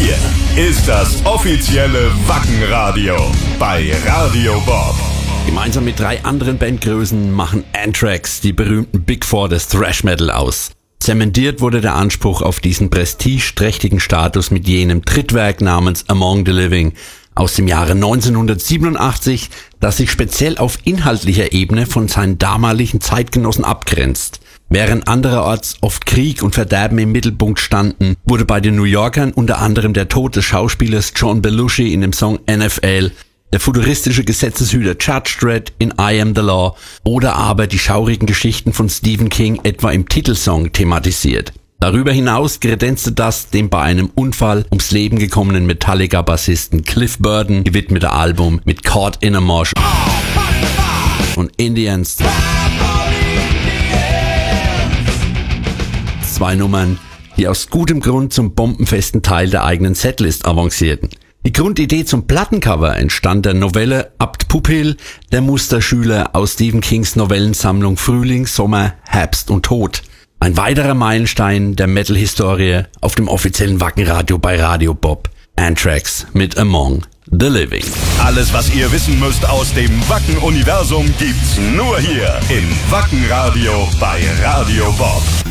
Hier ist das offizielle Wackenradio bei Radio Bob. Gemeinsam mit 3 anderen Bandgrößen machen Anthrax die berühmten Big Four des Thrash Metal aus. Zementiert wurde der Anspruch auf diesen prestigeträchtigen Status mit jenem Trittwerk namens Among the Living aus dem Jahre 1987, das sich speziell auf inhaltlicher Ebene von seinen damaligen Zeitgenossen abgrenzt. Während andererorts oft Krieg und Verderben im Mittelpunkt standen, wurde bei den New Yorkern unter anderem der Tod des Schauspielers John Belushi in dem Song NFL, der futuristische Gesetzeshüter Judge Dredd in I Am the Law oder aber die schaurigen Geschichten von Stephen King etwa im Titelsong thematisiert. Darüber hinaus kredenzte das dem bei einem Unfall ums Leben gekommenen Metallica-Bassisten Cliff Burton gewidmete Album mit Caught in a Mosh und Indians. 2 Nummern, die aus gutem Grund zum bombenfesten Teil der eigenen Setlist avancierten. Die Grundidee zum Plattencover entstand der Novelle Abt Pupil, der Musterschüler aus Stephen Kings Novellensammlung Frühling, Sommer, Herbst und Tod. Ein weiterer Meilenstein der Metal-Historie auf dem offiziellen Wackenradio bei Radio Bob. Anthrax mit Among the Living. Alles, was ihr wissen müsst aus dem Wacken-Universum, gibt's nur hier im Wackenradio bei Radio Bob.